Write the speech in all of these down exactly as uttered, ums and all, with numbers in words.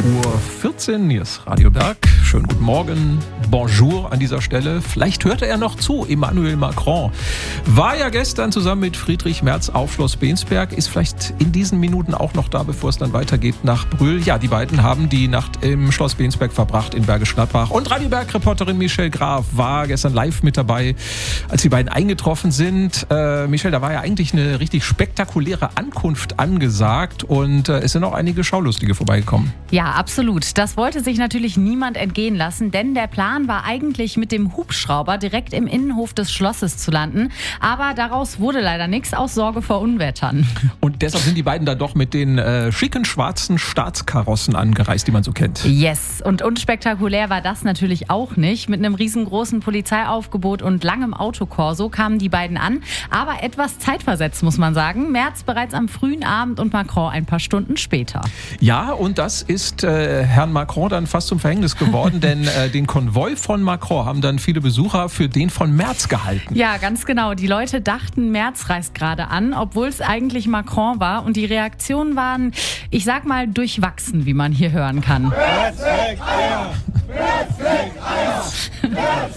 Uhr vierzehn, hier ist Radio Berg. Schönen guten Morgen, bonjour an dieser Stelle. Vielleicht hörte er noch zu, Emmanuel Macron war ja gestern zusammen mit Friedrich Merz auf Schloss Bensberg, ist vielleicht in diesen Minuten auch noch da, bevor es dann weitergeht nach Brühl. Ja, die beiden haben die Nacht im Schloss Bensberg verbracht in Bergisch Gladbach. Und Radio Berg-Reporterin Michelle Graf war gestern live mit dabei, als die beiden eingetroffen sind. Äh, Michelle, da war ja eigentlich eine richtig spektakuläre Ankunft angesagt und äh, es sind auch einige Schaulustige vorbeigekommen. Ja, absolut. Das wollte sich natürlich niemand entgehen lassen, denn der Plan war eigentlich mit dem Hubschrauber direkt im Innenhof des Schlosses zu landen. Aber daraus wurde leider nichts aus Sorge vor Unwettern. Und deshalb sind die beiden da doch mit den äh, schicken schwarzen Staatskarossen angereist, die man so kennt. Yes, und unspektakulär war das natürlich auch nicht. Mit einem riesengroßen Polizeiaufgebot und langem Autokorso kamen die beiden an. Aber etwas zeitversetzt, muss man sagen. Merz bereits am frühen Abend und Macron ein paar Stunden später. Ja, und das ist äh, Herrn Macron dann fast zum Verhängnis geworden, denn äh, den Konvoi von Macron haben dann viele Besucher für den von Merz gehalten. Ja, ganz genau. Die Leute dachten, Merz reist gerade an, obwohl es eigentlich Macron war. Und die Reaktionen waren, ich sag mal, durchwachsen, wie man hier hören kann. Merz legt Eier! Merz legt Eier! Merz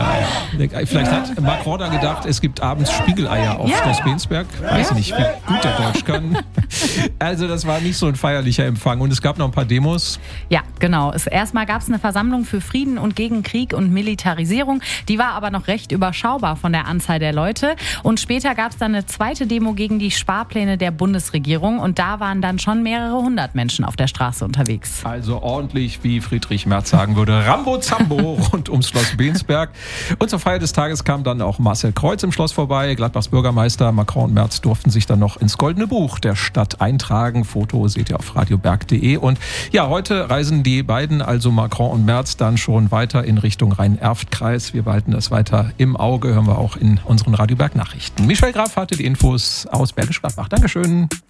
legt Eier! Vielleicht hat Macron dann gedacht, es gibt abends Spiegeleier auf Ja. Schloss Bensberg. Weiß ich nicht, wie gut der Deutsch kann. Also das war nicht so ein feierlicher Empfang. Und es gab noch ein paar Demos. Ja, genau. Es, erstmal gab es eine Versammlung für Frieden und gegen Krieg und Militarisierung. Die war aber noch recht überschaubar von der Anzahl der Leute. Und später gab es dann eine zweite Demo gegen die Sparpläne der Bundesregierung. Und da waren dann schon mehrere hundert Menschen auf der Straße unterwegs. Also ordentlich, wie Friedrich Merz sagen würde, Rambo Zambo rund ums Schloss Bensberg. Und zur Feier des Tages kam dann auch Marcel Kreuz im Schloss vorbei. Gladbachs Bürgermeister Macron und Merz durften sich dann noch ins Goldene Buch der Stadt eintragen. Foto seht ihr auf radioberg punkt de. Und ja, heute reisen die beiden, also Macron und Merz, dann schon weiter in Richtung Rhein-Erft-Kreis. Wir behalten das weiter im Auge, hören wir auch in unseren Radio Berg Nachrichten. Michelle Graf hatte die Infos aus Bergisch Gladbach. Dankeschön.